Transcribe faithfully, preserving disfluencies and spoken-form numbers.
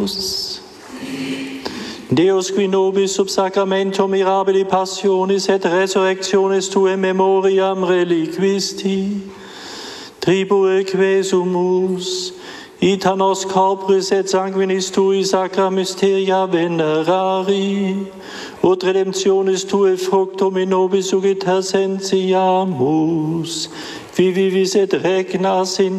Deus qui nobis sub sacramento mirabili passionis et resurrectionis tuae memoriam reliquisti, tribue quesumus, ita nos corporis et sanguinis tui sacra mysteria venerari, ut redemptionis tuae fructum in nobis ugitas sentiamus, qui vivis et regnas in